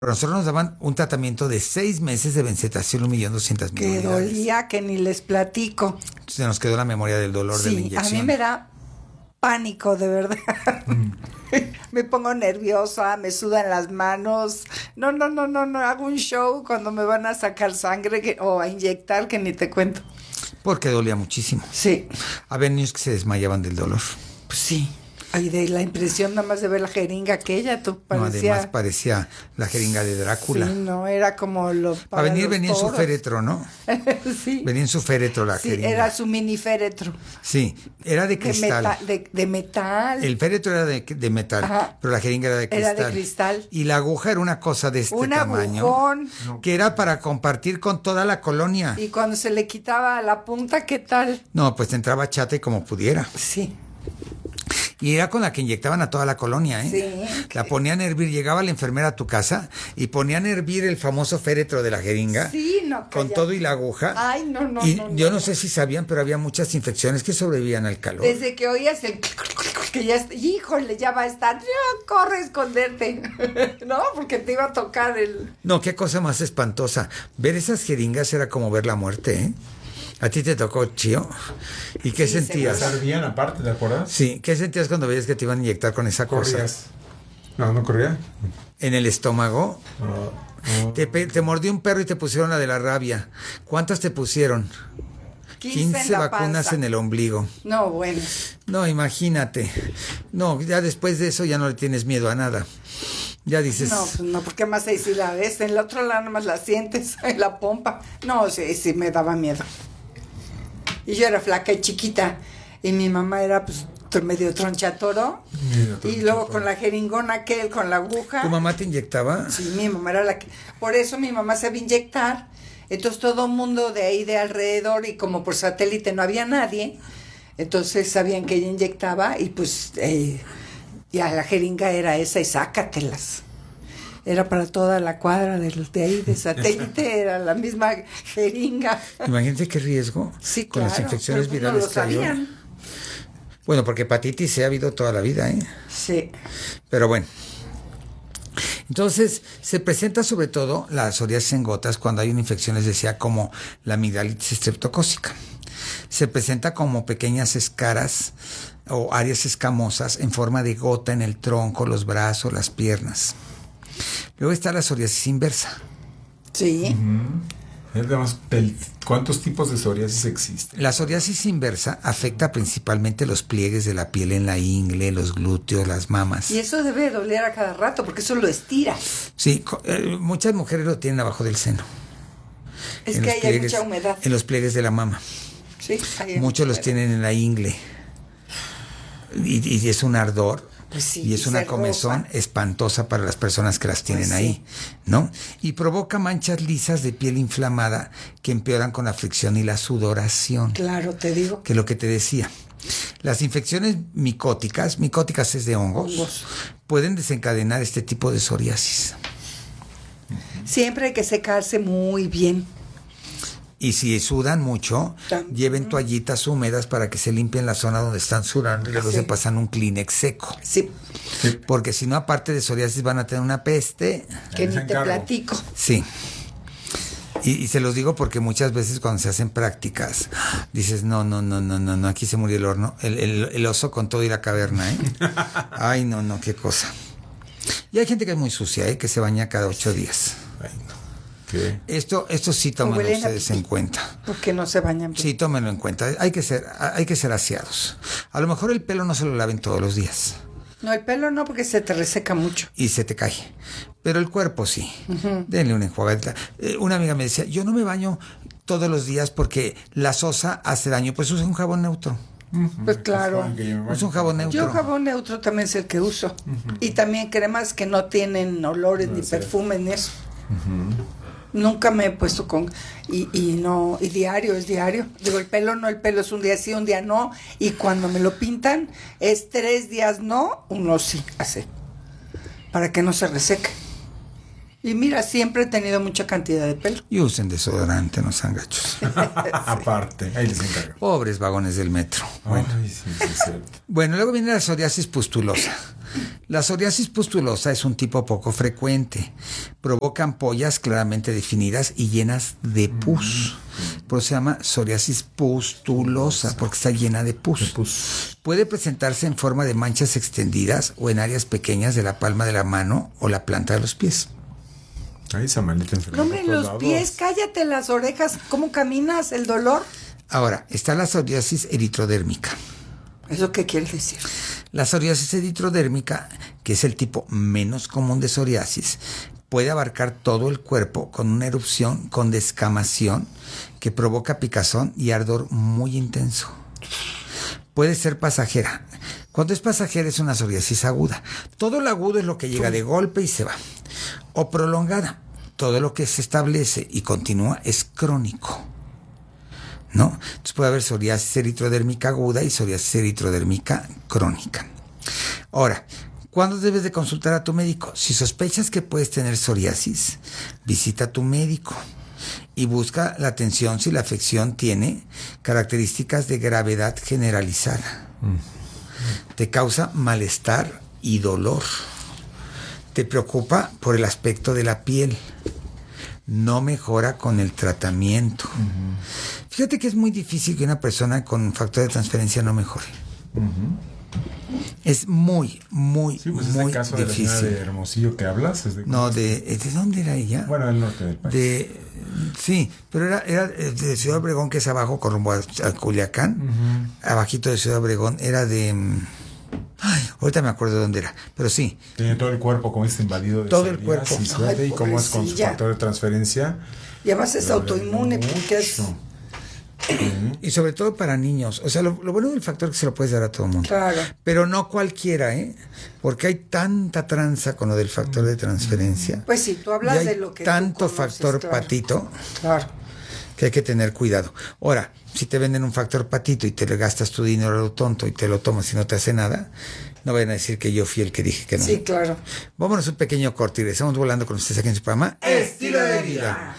nosotros nos daban un tratamiento de 6 meses de Benzetacil, 1.200.000 Que unidades. dolía, que ni les platico. Se nos quedó la memoria del dolor de la Sí, inyección. a mí me da pánico, de verdad. Me pongo nerviosa, me sudan las manos. No, hago un show cuando me van a sacar sangre o a inyectar, que ni te cuento. Porque dolía muchísimo. Sí. Había niños que se desmayaban del dolor. Pues sí. Ay, de la impresión nada más de ver la jeringa aquella, tú No, parecía... además parecía la jeringa de Drácula. Sí, no, era como lo... Para venir, los venía en su toros. féretro, ¿no? Sí. Venía en su féretro la Sí, jeringa. era su mini féretro. Sí, era de cristal. De metal. El féretro era de metal, Ajá. pero la jeringa era de cristal. Era de cristal. Y la aguja era una cosa de este Un tamaño. agujón. Que era para compartir con toda la colonia. Y cuando se le quitaba la punta, ¿qué tal? No, pues te entraba chata y como pudiera. Sí. Y era con la que inyectaban a toda la colonia, ¿eh? Sí. La ponían a hervir, llegaba la enfermera a tu casa y ponían a hervir el famoso féretro de la jeringa. Sí, no. Con calla. todo y la aguja. Ay, no. Y yo no sé si sabían, pero había muchas infecciones que sobrevivían al calor. Desde que oías el... que ya... Híjole, ya va a estar. Ya, corre a esconderte. No, porque te iba a tocar el... No, qué cosa más espantosa. Ver esas jeringas era como ver la muerte, ¿eh? ¿A ti te tocó, Chío? ¿Y qué Sí, sentías? Las ardían aparte, ¿te acuerdas? Sí, ¿qué sentías cuando veías que te iban a inyectar con esa cosa? Corrías. No corría. ¿En el estómago? No. Te mordió un perro y te pusieron la de la rabia. ¿Cuántas te pusieron? 15 en la vacunas panza. en el ombligo. No, bueno. No, imagínate. No, ya después de eso ya no le tienes miedo a nada. Ya dices... No, pues no, porque más ahí sí la ves. En el otro lado nomás la sientes, en la pompa. No, sí me daba miedo. Y yo era flaca y chiquita. Y mi mamá era, pues, medio tronchatoro. Y luego con la jeringona aquel, con la aguja. ¿Tu mamá te inyectaba? Sí, mi mamá era la que... Por eso mi mamá sabía inyectar. Entonces todo el mundo de ahí de alrededor, y como por satélite no había nadie, entonces sabían que ella inyectaba y pues ya la jeringa era esa y sácatelas. Era para toda la cuadra de ahí de satélite, era la misma jeringa. Imagínate qué riesgo. Sí, con claro. las infecciones pero virales no lo que hay hoy. sabían. Bueno, porque hepatitis se ha habido toda la vida, ¿eh? Sí. Pero bueno. Entonces, se presenta sobre todo la psoriasis en gotas cuando hay una infección, les decía, como la amigdalitis estreptocócica. Se presenta como pequeñas escaras o áreas escamosas en forma de gota en el tronco, los brazos, las piernas. Luego está la psoriasis inversa. Sí. Además, ¿cuántos tipos de psoriasis existen? La psoriasis inversa afecta principalmente los pliegues de la piel en la ingle, los glúteos, las mamas. Y eso debe doler a cada rato, porque eso lo estira. Sí, muchas mujeres lo tienen abajo del seno. Es En que los ahí hay pliegues, mucha humedad. En los pliegues de la mama. Sí, ahí hay Muchos mucha los humedad. tienen en la ingle. Y es un ardor. Pues sí, y es y una se comezón rosa. espantosa para las personas que las tienen Pues ahí, sí. ¿no? Y provoca manchas lisas de piel inflamada que empeoran con la fricción y la sudoración. Claro, te digo. Que es lo que te decía. Las infecciones micóticas es de hongos, pueden desencadenar este tipo de psoriasis. Siempre hay que secarse muy bien. Y si sudan mucho, También. lleven toallitas húmedas para que se limpien la zona donde están sudando y luego Sí. se pasan un Kleenex seco. Sí, Porque si no, aparte de psoriasis, van a tener una peste. que ni se te encargo. platico. Sí. Y se los digo porque muchas veces cuando se hacen prácticas, dices, no, aquí se murió el horno, el oso con todo y la caverna, ¿eh? Ay, no, qué cosa. Y hay gente que es muy sucia, ¿eh? Que se baña cada 8 días. Ay, no. ¿Qué? Esto sí tómenlo huelen a ustedes pipí. en cuenta. Porque no se bañan bien. Sí, tómenlo en cuenta. Hay que ser aseados. A lo mejor el pelo no se lo laven todos los días No, el pelo no, porque se te reseca mucho. y se te cae. Pero el cuerpo sí. Denle una enjuagadita. Una amiga me decía, yo no me baño todos los días porque la sosa hace daño. Pues usa un jabón neutro. Pues claro. Es un jabón neutro. Yo jabón neutro también es el que uso. Y también cremas que no tienen olores ni perfumes ni eso. Nunca me he puesto con... Y diario, es diario. Digo, el pelo es un día sí, un día no. Y cuando me lo pintan, es 3 días no, 1 sí, así. Para que no se reseque. Y mira, siempre he tenido mucha cantidad de pelo. Y usen desodorante, no sean gachos. Aparte, ahí les encargo. Pobres vagones del metro. Bueno. Ay, sí, es cierto. Bueno, luego viene la psoriasis pustulosa. La psoriasis pustulosa es un tipo poco frecuente. Provoca ampollas claramente definidas y llenas de pus. Por eso se llama psoriasis pustulosa, porque está llena de pus. Puede presentarse en forma de manchas extendidas o en áreas pequeñas de la palma de la mano o la planta de los pies. Ay, esa maldita enfermedad. Hombre, en los pies, cállate las orejas. ¿Cómo caminas? ¿El dolor? Ahora, está la psoriasis eritrodérmica. ¿Eso qué quiere decir? La psoriasis eritrodérmica, que es el tipo menos común de psoriasis, puede abarcar todo el cuerpo con una erupción con descamación que provoca picazón y ardor muy intenso. Puede ser pasajera. Cuando es pasajera es una psoriasis aguda. Todo lo agudo es lo que llega de golpe y se va. O prolongada. Todo lo que se establece y continúa es crónico, ¿no? Entonces puede haber psoriasis eritrodérmica aguda y psoriasis eritrodérmica crónica. Ahora, ¿cuándo debes de consultar a tu médico? Si sospechas que puedes tener psoriasis, visita a tu médico y busca la atención si la afección tiene características de gravedad generalizada. Te causa malestar y dolor. Te preocupa por el aspecto de la piel. No mejora con el tratamiento. Fíjate que es muy difícil que una persona con factor de transferencia no mejore. Es muy, muy, sí, pues muy ese caso difícil. De la señora de Hermosillo que hablas. No, ¿de dónde era ella? Bueno, del norte del país. Sí, pero era de Ciudad Obregón, que es abajo, con rumbo a Culiacán. Abajito de Ciudad Obregón. Era de... ahorita me acuerdo de dónde era, pero sí. Tiene todo el cuerpo como está invadido de todo el cuerpo. Y cómo es con su factor de transferencia. Y además es autoinmune, porque es... Y sobre todo para niños. O sea, lo bueno del factor es que se lo puedes dar a todo el mundo. Claro. Pero no cualquiera, Porque hay tanta tranza con lo del factor de transferencia. Pues sí, tú hablas de lo que tanto tú conoces, factor claro. patito. Claro. Que hay que tener cuidado. Ahora, si te venden un factor patito y te le gastas tu dinero a lo tonto y te lo tomas y no te hace nada, no vayan a decir que yo fui el que dije que no. Sí, claro. Vámonos un pequeño corte y regresamos volando con ustedes aquí en su programa Estilo de Vida.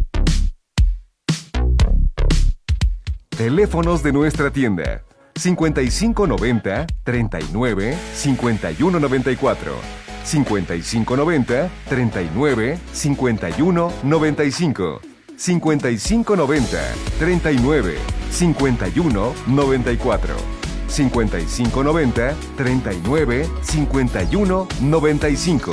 Teléfonos de nuestra tienda: 5590 39 51 94, 5590 39 51 95, 5590 39 51 94, 5590 39 51 95.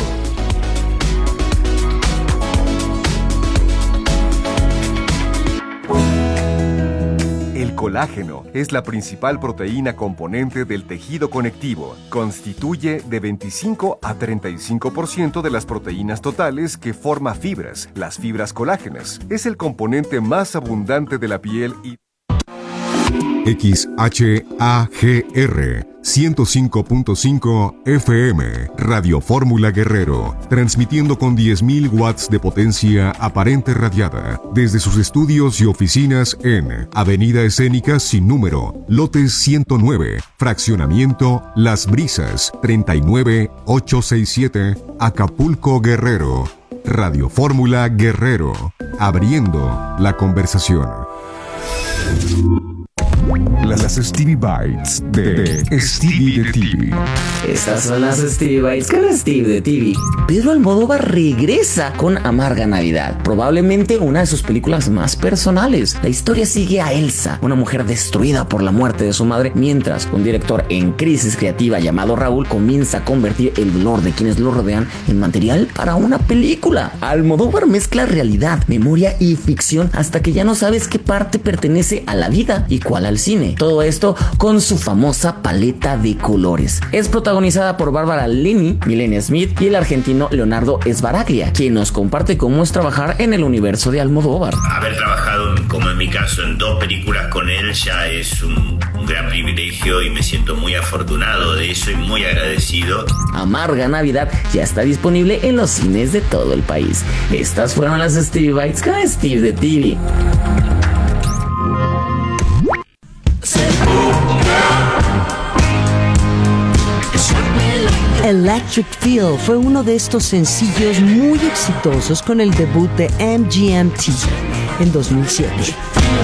El colágeno es la principal proteína componente del tejido conectivo. Constituye de 25 a 35% de las proteínas totales que forma fibras, las fibras colágenas. Es el componente más abundante de la piel y... XHAGR 105.5 FM, Radio Fórmula Guerrero, transmitiendo con 10.000 watts de potencia aparente radiada, desde sus estudios y oficinas en Avenida Escénica sin número, lote 109, fraccionamiento Las Brisas, 39867, Acapulco, Guerrero. Radio Fórmula Guerrero, abriendo la conversación. Las Stevie Bites de Stevie de TV. Estas son las Stevie Bites con Steve de TV. Pedro Almodóvar regresa con Amarga Navidad, probablemente una de sus películas más personales. La historia sigue a Elsa, una mujer destruida por la muerte de su madre, mientras un director en crisis creativa llamado Raúl comienza a convertir el dolor de quienes lo rodean en material para una película. Almodóvar mezcla realidad, memoria y ficción hasta que ya no sabes qué parte pertenece a la vida y cuál al cine. Todo esto con su famosa paleta de colores. Es protagonizada por Bárbara Linney, Milena Smith y el argentino Leonardo Sbaraglia, quien nos comparte cómo es trabajar en el universo de Almodóvar. Haber trabajado, como en mi caso, en 2 películas con él ya es un gran privilegio y me siento muy afortunado de eso y muy agradecido. Amarga Navidad ya está disponible en los cines de todo el país. Estas fueron las Stevie Bites con Steve de TV. Electric Feel fue uno de estos sencillos muy exitosos con el debut de MGMT en 2007.